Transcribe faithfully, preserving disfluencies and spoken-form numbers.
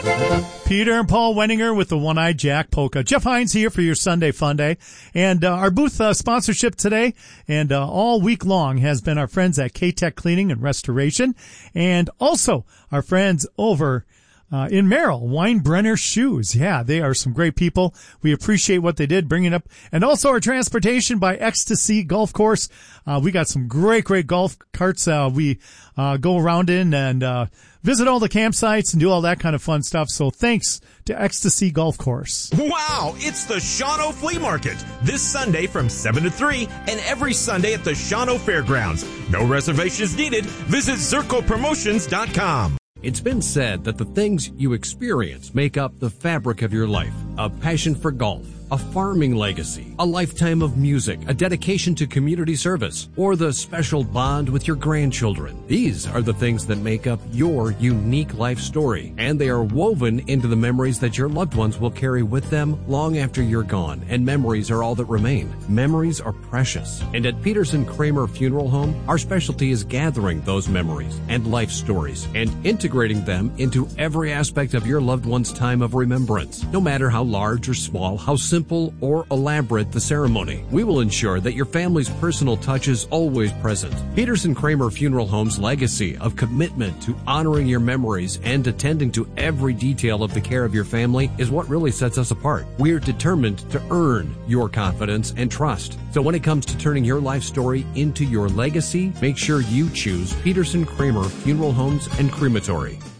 Peter and Paul Wenninger with the One-Eyed Jack Polka. Jeff Hines here for your Sunday Fun Day. And uh, our booth uh, sponsorship today and uh, all week long has been our friends at K-Tech Cleaning and Restoration, and also our friends over Uh, in Merrill, Weinbrenner Shoes. Yeah, they are some great people. We appreciate what they did bringing up. And also our transportation by Ecstasy Golf Course. Uh, we got some great, great golf carts. Uh, we, uh, go around in and, uh, visit all the campsites and do all that kind of fun stuff. So thanks to Ecstasy Golf Course. Wow, it's the Shawano Flea Market this Sunday from seven to three and every Sunday at the Shawano Fairgrounds. No reservations needed. Visit Zirco Promotions dot com. It's been said that the things you experience make up the fabric of your life. A passion for golf, a farming legacy, a lifetime of music, a dedication to community service, or the special bond with your grandchildren. These are the things that make up your unique life story, and they are woven into the memories that your loved ones will carry with them long after you're gone, and memories are all that remain. Memories are precious, and at Peterson Kramer Funeral Home, our specialty is gathering those memories and life stories and integrating them into every aspect of your loved one's time of remembrance. No matter how large or small, how simple or elaborate the ceremony, we will ensure that your family's personal touch is always present. Peterson Kramer Funeral Home's legacy of commitment to honoring your memories and attending to every detail of the care of your family is what really sets us apart. We're determined to earn your confidence and trust. So when it comes to turning your life story into your legacy, make sure you choose Peterson Kramer Funeral Homes and Crematory.